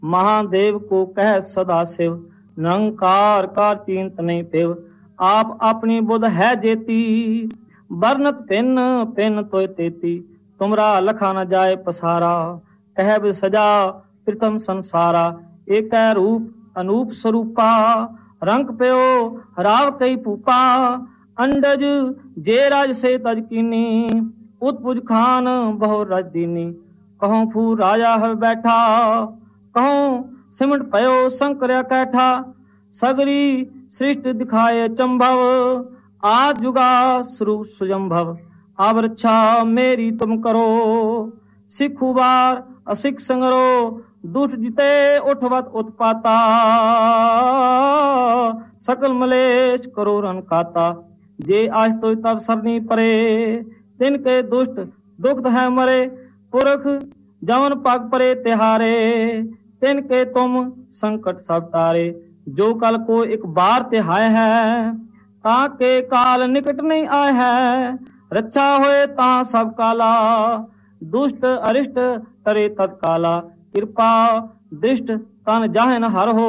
महादेव को कह सदा शिव, निरंकार कार चिंत नहीं पिव। आप अपनी बुध है जेती, बरनत पिन पिन तोय तेती। तुमरा लखा न जाए पसारा, कहब सजा प्रथम संसारा। एक रूप अनूप स्वरूपा, रंग प्यो राव कई पूपा। अंडज जे राज से तज कीनी, उत्पुज खान बहु रज दीनी। कहूँ फू राजा है बैठा, कहूँ सिमट पयो शंकर कैठा। सगरी सृष्टि दिखाए चंभव, आज जुगा स्वरूप सुजंभव। अब रक्षा मेरी तुम करो, सिखु बार असिख संगरो। दुष्ट जिते उठवत उत्पाता, सकल मलेश करो रन काता। जे आज तो तब सरनी परे, तिनके दुष्ट दुख है मरे। पुरख जवन पग परे तिहारे, तिनके तुम संकट सब तारे। जो कल को एक बार तिहाय है, ताके काल निकट नहीं आए है। रक्षा होए ता सब काला, दुष्ट अरिष्ट करे तत्काला। कृपा दृष्ट तन जाहे न हर हो,